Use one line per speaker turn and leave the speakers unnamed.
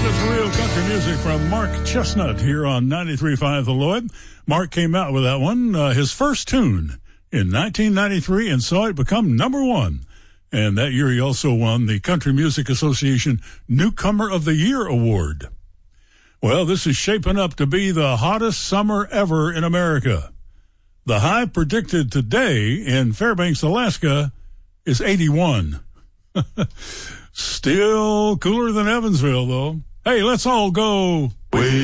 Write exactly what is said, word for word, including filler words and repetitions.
Country music from Mark Chestnut here on ninety-three point five The Lloyd. Mark came out with that one, uh, his first tune in nineteen ninety-three, and saw it become number one. And that year he also won the Country Music Association Newcomer of the Year Award. Well, this is shaping up to be the hottest summer ever in America. The high predicted today in Fairbanks, Alaska is eighty-one. Still cooler than Evansville, though. Hey, let's all go. We